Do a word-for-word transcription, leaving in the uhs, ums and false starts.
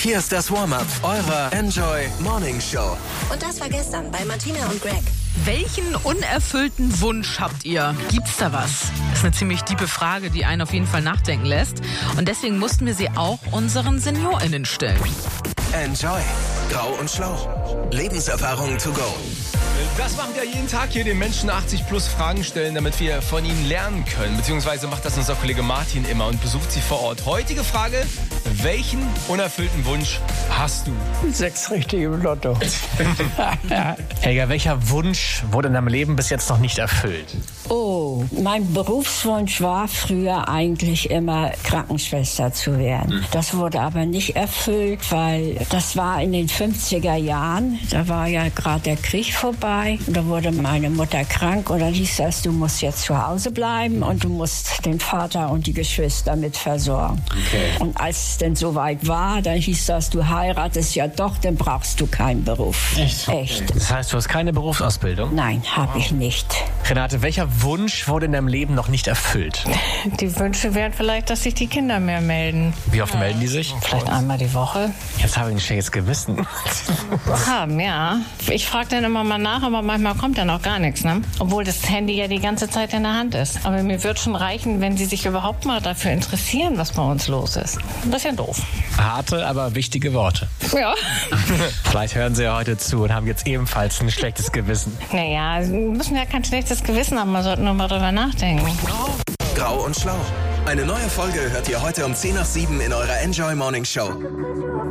Hier ist das Warm-up eurer Enjoy Morning Show. Und das war gestern bei Martina und Greg. Welchen unerfüllten Wunsch habt ihr? Gibt's da was? Das ist eine ziemlich tiefe Frage, die einen auf jeden Fall nachdenken lässt. Und deswegen mussten wir sie auch unseren SeniorInnen stellen. Enjoy. Grau und Schlau. Lebenserfahrung to go. Das machen wir jeden Tag hier, den Menschen achtzig plus Fragen stellen, damit wir von ihnen lernen können. Beziehungsweise macht das unser Kollege Martin immer und besucht sie vor Ort. Heutige Frage: Welchen unerfüllten Wunsch hast du? Sechs richtige im Lotto. Helga, welcher Wunsch wurde in deinem Leben bis jetzt noch nicht erfüllt? Oh, mein Berufswunsch war früher eigentlich immer Krankenschwester zu werden. Das wurde aber nicht erfüllt, weil das war in den fünfziger Jahren. Da war ja gerade der Krieg vorbei. Und da wurde meine Mutter krank und dann hieß das, du musst jetzt zu Hause bleiben und du musst den Vater und die Geschwister mit versorgen. Okay. Und als es denn soweit war, dann hieß das, du heiratest ja doch, dann brauchst du keinen Beruf. Echt? Echt. Das heißt, du hast keine Berufsausbildung? Nein, habe ich nicht. Renate, welcher Wunsch wurde in deinem Leben noch nicht erfüllt? Die Wünsche wären vielleicht, dass sich die Kinder mehr melden. Wie oft melden die sich? Vielleicht einmal die Woche. Jetzt habe ich ein schlechtes Gewissen. Haben, ja. Ich frage dann immer mal nach, aber manchmal kommt dann auch gar nichts, ne? Obwohl das Handy ja die ganze Zeit in der Hand ist. Aber mir wird schon reichen, wenn sie sich überhaupt mal dafür interessieren, was bei uns los ist. Ein bisschen doof. Harte, aber wichtige Worte. Ja. Vielleicht hören sie ja heute zu und haben jetzt ebenfalls ein schlechtes Gewissen. Naja, wir müssen ja kein schlechtes Gewissen haben, wir sollten nur mal drüber nachdenken. Grau und Schlau. Eine neue Folge hört ihr heute um zehn nach sieben in eurer Enjoy Morning Show.